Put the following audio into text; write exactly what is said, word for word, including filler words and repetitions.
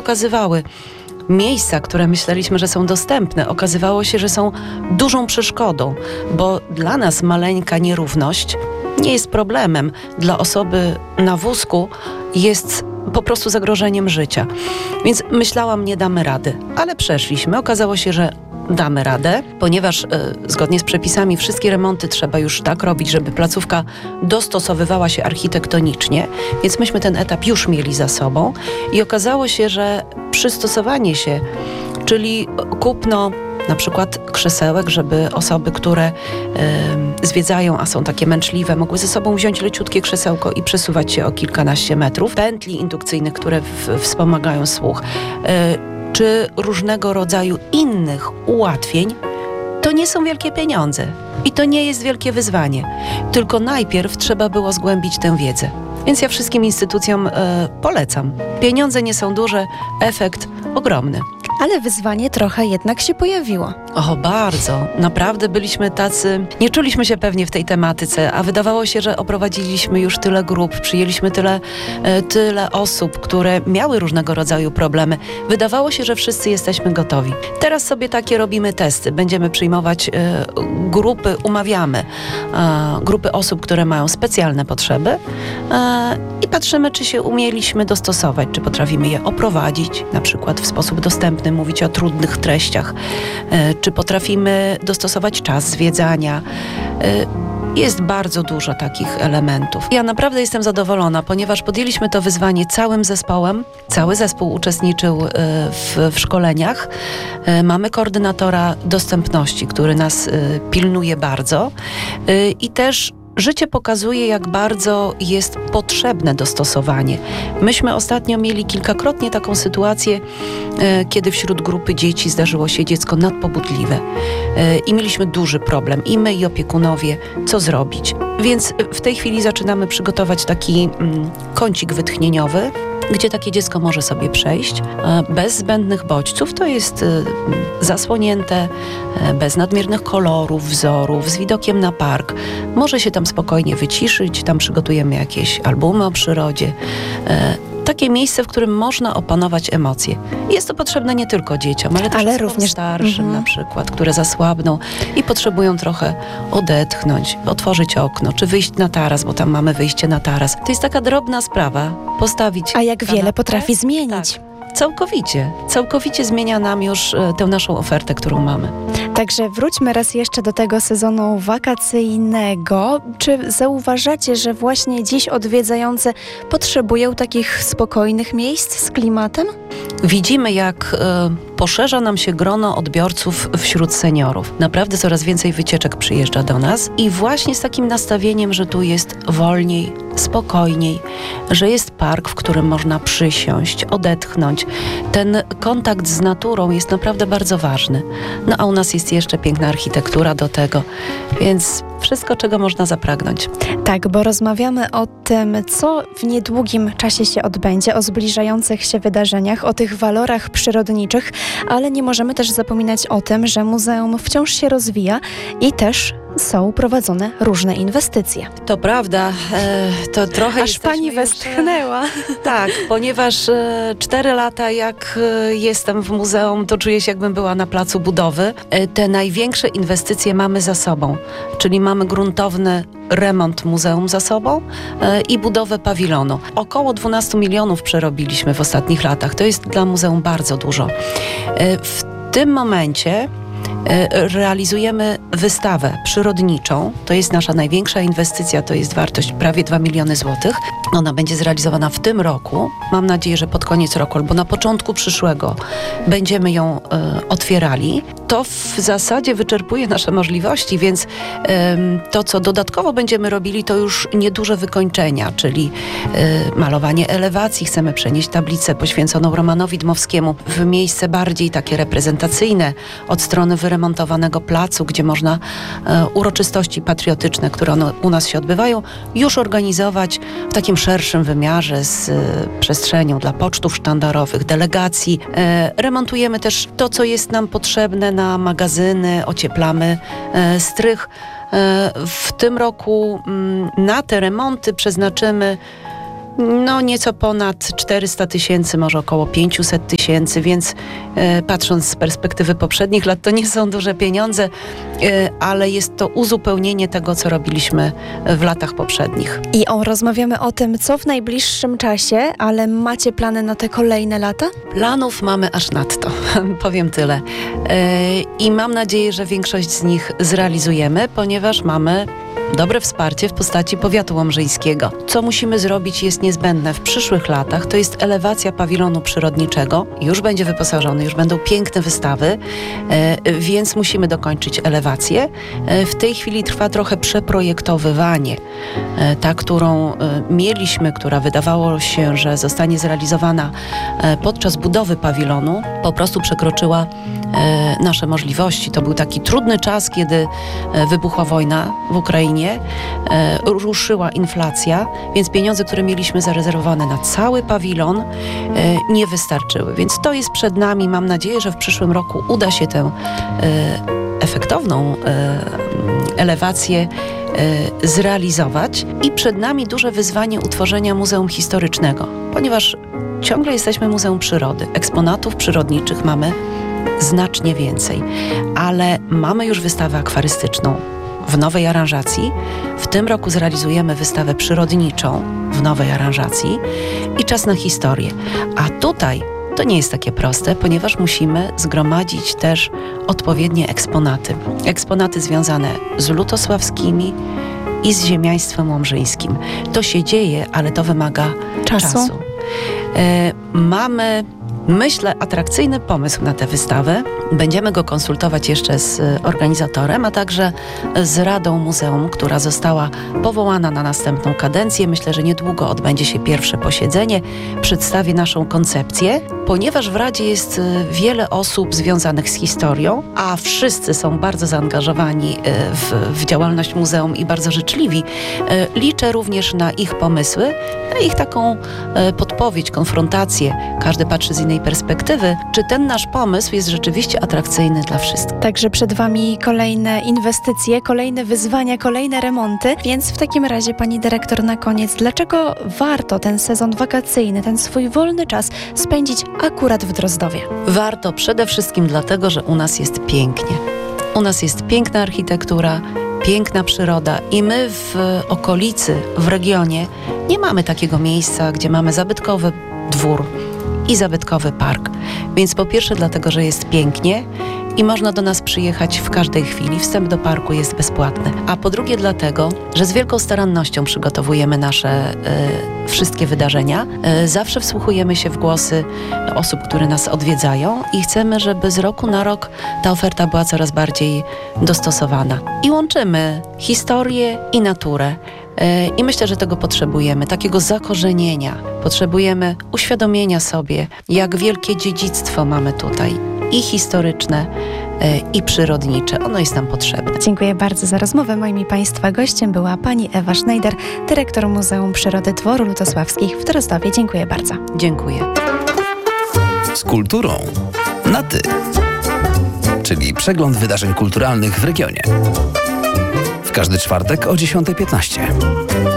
pokazywały. Miejsca, które myśleliśmy, że są dostępne, okazywało się, że są dużą przeszkodą, bo dla nas maleńka nierówność nie jest problemem. Dla osoby na wózku jest po prostu zagrożeniem życia. Więc myślałam, nie damy rady, ale przeszliśmy. Okazało się, że damy radę, ponieważ y, zgodnie z przepisami wszystkie remonty trzeba już tak robić, żeby placówka dostosowywała się architektonicznie, więc myśmy ten etap już mieli za sobą i okazało się, że przystosowanie się, czyli kupno na przykład krzesełek, żeby osoby, które y, zwiedzają, a są takie męczliwe, mogły ze sobą wziąć leciutkie krzesełko i przesuwać się o kilkanaście metrów, pętli indukcyjnych, które w, wspomagają słuch, y, czy różnego rodzaju innych ułatwień, to nie są wielkie pieniądze i to nie jest wielkie wyzwanie. Tylko najpierw trzeba było zgłębić tę wiedzę. Więc ja wszystkim instytucjom y, polecam. Pieniądze nie są duże, efekt ogromny. Ale wyzwanie trochę jednak się pojawiło. O, bardzo. Naprawdę byliśmy tacy, nie czuliśmy się pewnie w tej tematyce, a wydawało się, że oprowadziliśmy już tyle grup, przyjęliśmy tyle, e, tyle osób, które miały różnego rodzaju problemy. Wydawało się, że wszyscy jesteśmy gotowi. Teraz sobie takie robimy testy. Będziemy przyjmować e, grupy, umawiamy e, grupy osób, które mają specjalne potrzeby e, i patrzymy, czy się umieliśmy dostosować, czy potrafimy je oprowadzić, na przykład w sposób dostępny, mówić o trudnych treściach, e, czy potrafimy dostosować czas zwiedzania. Jest bardzo dużo takich elementów. Ja naprawdę jestem zadowolona, ponieważ podjęliśmy to wyzwanie całym zespołem. Cały zespół uczestniczył w, w szkoleniach. Mamy koordynatora dostępności, który nas pilnuje bardzo i też życie pokazuje, jak bardzo jest potrzebne dostosowanie. Myśmy ostatnio mieli kilkakrotnie taką sytuację, e, kiedy wśród grupy dzieci zdarzyło się dziecko nadpobudliwe e, i mieliśmy duży problem, i my, i opiekunowie, co zrobić. Więc w tej chwili zaczynamy przygotować taki mm, kącik wytchnieniowy, gdzie takie dziecko może sobie przejść bez zbędnych bodźców. To jest zasłonięte, bez nadmiernych kolorów, wzorów, z widokiem na park. Może się tam spokojnie wyciszyć, tam przygotujemy jakieś albumy o przyrodzie. Takie miejsce, w którym można opanować emocje. Jest to potrzebne nie tylko dzieciom, ale też ale również starszym mm-hmm. na przykład, które zasłabną i potrzebują trochę odetchnąć, otworzyć okno, czy wyjść na taras, bo tam mamy wyjście na taras. To jest taka drobna sprawa, postawić A jak kanapę. wiele potrafi zmienić. Tak. Całkowicie, całkowicie zmienia nam już tę naszą ofertę, którą mamy. Także wróćmy raz jeszcze do tego sezonu wakacyjnego. Czy zauważacie, że właśnie dziś odwiedzający potrzebują takich spokojnych miejsc z klimatem? Widzimy, jak y, poszerza nam się grono odbiorców wśród seniorów. Naprawdę coraz więcej wycieczek przyjeżdża do nas i właśnie z takim nastawieniem, że tu jest wolniej, spokojniej, że jest park, w którym można przysiąść, odetchnąć. Ten kontakt z naturą jest naprawdę bardzo ważny. No a u nas jest jeszcze piękna architektura do tego, więc wszystko, czego można zapragnąć. Tak, bo rozmawiamy o tym, co w niedługim czasie się odbędzie, o zbliżających się wydarzeniach, o tych walorach przyrodniczych, ale nie możemy też zapominać o tym, że muzeum wciąż się rozwija i też są prowadzone różne inwestycje. To prawda, e, to trochę Aż pani westchnęła. Tak, ponieważ e, cztery lata jak e, jestem w muzeum, to czuję się, jakbym była na placu budowy. E, te największe inwestycje mamy za sobą, czyli mamy gruntowny remont muzeum za sobą e, i budowę pawilonu. Około dwanaście milionów przerobiliśmy w ostatnich latach. To jest dla muzeum bardzo dużo. E, w tym momencie realizujemy wystawę przyrodniczą. To jest nasza największa inwestycja, to jest wartość prawie dwa miliony złotych. Ona będzie zrealizowana w tym roku. Mam nadzieję, że pod koniec roku albo na początku przyszłego będziemy ją e, otwierali. To w zasadzie wyczerpuje nasze możliwości, więc e, to, co dodatkowo będziemy robili, to już nieduże wykończenia, czyli e, malowanie elewacji. Chcemy przenieść tablicę poświęconą Romanowi Dmowskiemu w miejsce bardziej takie reprezentacyjne od strony wyremontowanego placu, gdzie można e, uroczystości patriotyczne, które one u nas się odbywają, już organizować w takim szerszym wymiarze z e, przestrzenią dla pocztów sztandarowych, delegacji. E, remontujemy też to, co jest nam potrzebne na magazyny, ocieplamy e, strych. E, w tym roku m, na te remonty przeznaczymy No nieco ponad czterysta tysięcy, może około pięćset tysięcy, więc e, patrząc z perspektywy poprzednich lat, to nie są duże pieniądze, e, ale jest to uzupełnienie tego, co robiliśmy w latach poprzednich. I o, rozmawiamy o tym, co w najbliższym czasie, ale macie plany na te kolejne lata? Planów mamy aż nadto, powiem tyle. E, I mam nadzieję, że większość z nich zrealizujemy, ponieważ mamy dobre wsparcie w postaci powiatu łomżyńskiego. Co musimy zrobić jest niezbędne w przyszłych latach, to jest elewacja pawilonu przyrodniczego. Już będzie wyposażony, już będą piękne wystawy, e, więc musimy dokończyć elewację. E, w tej chwili trwa trochę przeprojektowywanie. E, ta, którą e, mieliśmy, która wydawało się, że zostanie zrealizowana e, podczas budowy pawilonu, po prostu przekroczyła e, nasze możliwości. To był taki trudny czas, kiedy e, wybuchła wojna w Ukrainie. E, ruszyła inflacja, więc pieniądze, które mieliśmy zarezerwowane na cały pawilon, e, nie wystarczyły. Więc to jest przed nami. Mam nadzieję, że w przyszłym roku uda się tę e, efektowną e, elewację e, zrealizować. I przed nami duże wyzwanie utworzenia Muzeum Historycznego, ponieważ ciągle jesteśmy Muzeum Przyrody. Eksponatów przyrodniczych mamy znacznie więcej, ale mamy już wystawę akwarystyczną w nowej aranżacji. W tym roku zrealizujemy wystawę przyrodniczą w nowej aranżacji i czas na historię. A tutaj to nie jest takie proste, ponieważ musimy zgromadzić też odpowiednie eksponaty. Eksponaty związane z lutosławskimi i z ziemiaństwem łomżyńskim. To się dzieje, ale to wymaga Czasu. czasu. E, mamy, myślę, atrakcyjny pomysł na tę wystawę. Będziemy go konsultować jeszcze z organizatorem, a także z Radą Muzeum, która została powołana na następną kadencję. Myślę, że niedługo odbędzie się pierwsze posiedzenie. Przedstawię naszą koncepcję, ponieważ w Radzie jest wiele osób związanych z historią, a wszyscy są bardzo zaangażowani w, w działalność muzeum i bardzo życzliwi. Liczę również na ich pomysły, na ich taką podpowiedź, konfrontację. Każdy patrzy z innej perspektywy, czy ten nasz pomysł jest rzeczywiście atrakcyjny dla wszystkich. Także przed Wami kolejne inwestycje, kolejne wyzwania, kolejne remonty. Więc w takim razie, Pani Dyrektor, na koniec, dlaczego warto ten sezon wakacyjny, ten swój wolny czas spędzić akurat w Drozdowie? Warto przede wszystkim dlatego, że u nas jest pięknie. U nas jest piękna architektura, piękna przyroda i my w okolicy, w regionie nie mamy takiego miejsca, gdzie mamy zabytkowy dwór i zabytkowy park. Więc po pierwsze dlatego, że jest pięknie i można do nas przyjechać w każdej chwili. Wstęp do parku jest bezpłatny. A po drugie dlatego, że z wielką starannością przygotowujemy nasze y, wszystkie wydarzenia. Y, zawsze wsłuchujemy się w głosy osób, które nas odwiedzają i chcemy, żeby z roku na rok ta oferta była coraz bardziej dostosowana. I łączymy historię i naturę. I myślę, że tego potrzebujemy, takiego zakorzenienia. Potrzebujemy uświadomienia sobie, jak wielkie dziedzictwo mamy tutaj, i historyczne, i przyrodnicze. Ono jest nam potrzebne. Dziękuję bardzo za rozmowę. Moim i Państwa gościem była Pani Ewa Schneider, dyrektor Muzeum Przyrody Dworu Lutosławskich w Drozdowie. Dziękuję bardzo. Dziękuję. Z kulturą na ty, czyli przegląd wydarzeń kulturalnych w regionie. W każdy czwartek o dziesiąta piętnaście.